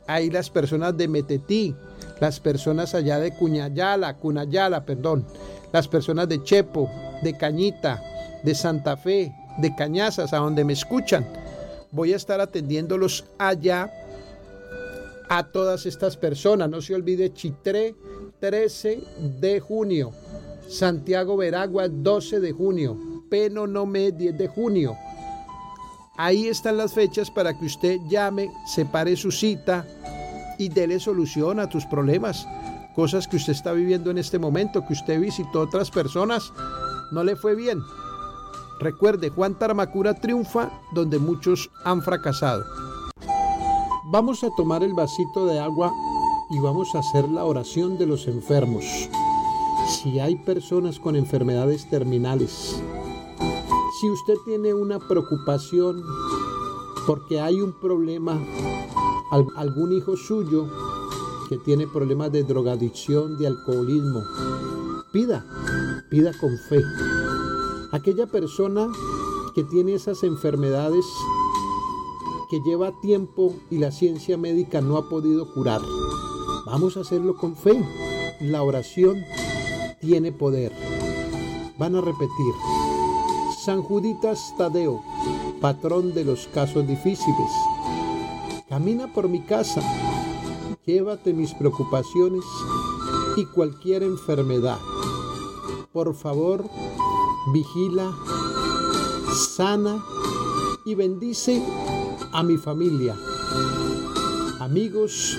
ahí las personas de Metetí, las personas allá de Cunayala, las personas de Chepo, de Cañita, de Santa Fe, de Cañazas, a donde me escuchan. Voy a estar atendiéndolos allá a todas estas personas. No se olvide, Chitré, 13 de junio, Santiago Veragua, 12 de junio, Penonomé, 10 de junio. Ahí están las fechas para que usted llame, separe su cita y dele solución a tus problemas, cosas que usted está viviendo en este momento, que usted visitó a otras personas, no le fue bien. Recuerde, Juan Taramacura triunfa donde muchos han fracasado. Vamos a tomar el vasito de agua y vamos a hacer la oración de los enfermos. Si hay personas con enfermedades terminales, si usted tiene una preocupación porque hay un problema, algún hijo suyo que tiene problemas de drogadicción, de alcoholismo, pida con fe. Aquella persona que tiene esas enfermedades que lleva tiempo y la ciencia médica no ha podido curar, vamos a hacerlo con fe. La oración tiene poder. Van a repetir: San Juditas Tadeo, patrón de los casos difíciles, camina por mi casa, llévate mis preocupaciones y cualquier enfermedad. Por favor, vigila, sana y bendice a mi familia. Amigos,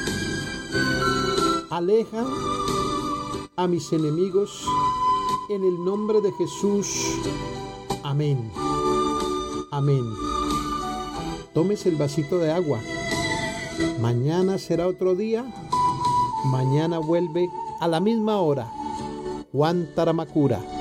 aleja a mis enemigos en el nombre de Jesús. Amén. Amén. Tómese el vasito de agua. Mañana será otro día. Mañana vuelve a la misma hora. Juan Taramacura.